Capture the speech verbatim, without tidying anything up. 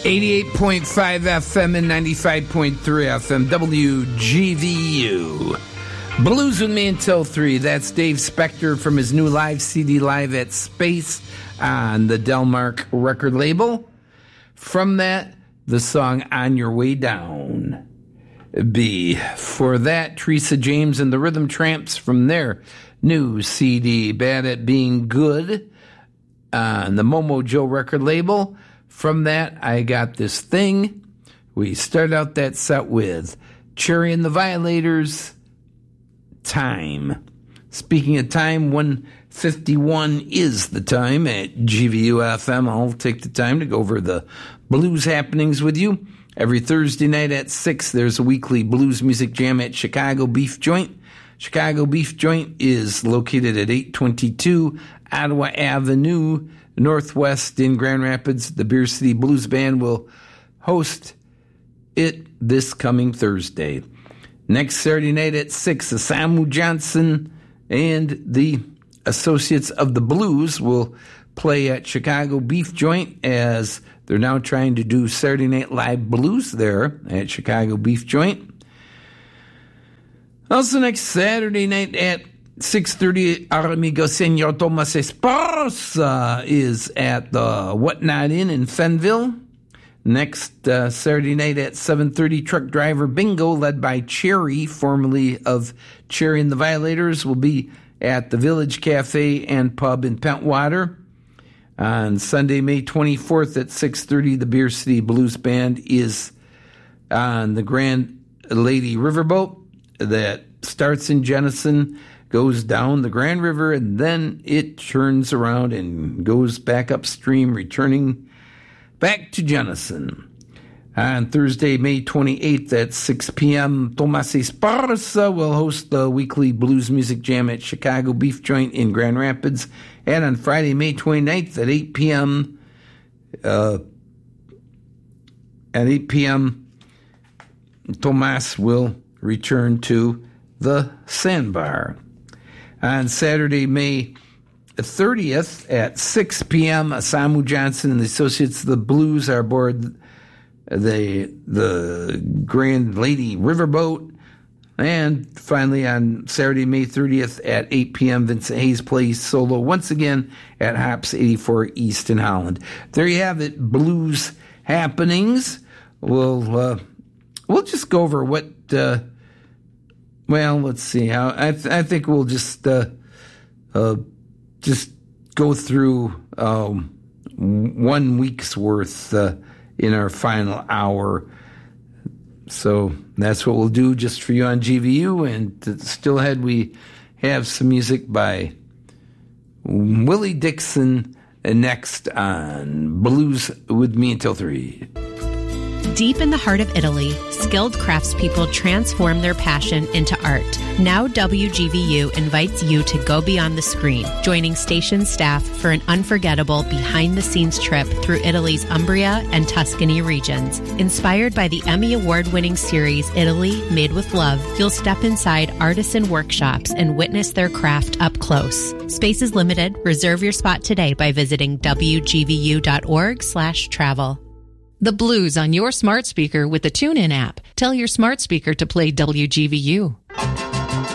eighty-eight point five F M and ninety-five point three F M, W G V U. Blues with me until three. That's Dave Spector from his new live C D, Live at Space, on the Delmark record label. From that, the song On Your Way Down. B. For that, Teresa James and the Rhythm Tramps from their new C D, Bad at Being Good, on the Momo Joe record label. From that, I Got This Thing. We start out that set with Cherry and the Violators, Time. Speaking of time, one fifty-one is the time at G V U F M. I'll take the time to go over the blues happenings with you. Every Thursday night at six, there's a weekly blues music jam at Chicago Beef Joint. Chicago Beef Joint is located at eight twenty-two Ottawa Avenue, Northwest in Grand Rapids. The Beer City Blues Band will host it this coming Thursday. Next Saturday night at six, Samu Johnson and the Associates of the Blues will play at Chicago Beef Joint, as they're now trying to do Saturday Night Live Blues there at Chicago Beef Joint. Also next Saturday night at six thirty, our amigo Senor Tomas Esparza is at the Whatnot Inn in Fenville. Next uh, Saturday night at seven thirty, Truck Driver Bingo, led by Cherry, formerly of Cherry and the Violators, will be at the Village Cafe and Pub in Pentwater. On Sunday, May twenty-fourth at six thirty, the Beer City Blues Band is on the Grand Lady Riverboat that starts in Jenison, goes down the Grand River, and then it turns around and goes back upstream, returning back to Jenison. On Thursday, May twenty-eighth at six p.m., Tomas Esparza will host the weekly blues music jam at Chicago Beef Joint in Grand Rapids. And on Friday, May twenty-ninth at eight p.m., uh, at eight p.m., Tomas will return to the Sandbar. On Saturday, May thirtieth at six p.m., Samu Johnson and the Associates of the Blues are aboard the the Grand Lady Riverboat. And finally, on Saturday, May thirtieth at eight p.m., Vincent Hayes plays solo once again at Hops eighty-four East in Holland. There you have it, blues happenings. We'll uh, we'll just go over what. Uh, well, let's see. I th- I think we'll just uh, uh, just go through um, one week's worth uh, in our final hour. So that's what we'll do just for you on G V U. And still ahead, we have some music by Willie Dixon next on Blues with Me Until three. Deep in the heart of Italy, skilled craftspeople transform their passion into art. Now W G V U invites you to go beyond the screen, joining station staff for an unforgettable behind-the-scenes trip through Italy's Umbria and Tuscany regions. Inspired by the Emmy Award-winning series Italy Made with Love, you'll step inside artisan workshops and witness their craft up close. Space is limited. Reserve your spot today by visiting W G V U dot org slash travel. The blues on your smart speaker with the TuneIn app. Tell your smart speaker to play W G V U.